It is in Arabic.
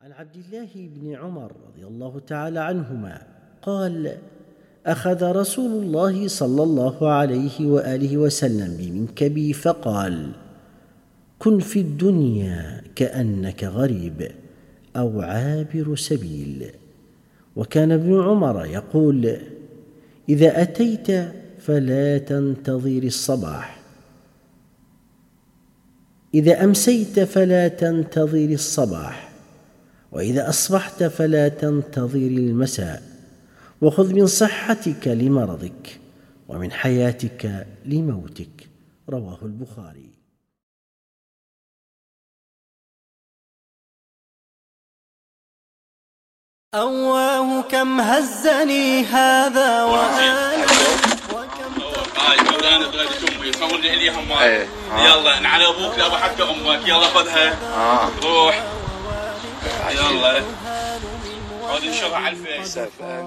عن عبد الله بن عمر رضي الله تعالى عنهما قال: أخذ رسول الله صلى الله عليه وآله وسلم بمنكبي فقال: كن في الدنيا كأنك غريب أو عابر سبيل. وكان ابن عمر يقول: إذا أتيت فلا تنتظر الصباح، إذا أمسيت فلا تنتظر الصباح، وإذا أصبحت فلا تنتظر المساء، وخذ من صحتك لمرضك ومن حياتك لموتك. رواه البخاري. أواه كم هزني هذا وأنا مولانا بغيت امي صورني اليهم يلا نعلى ابوك لابو حق امك، يلا خذها روح يلا خذ انشرها على الفيس.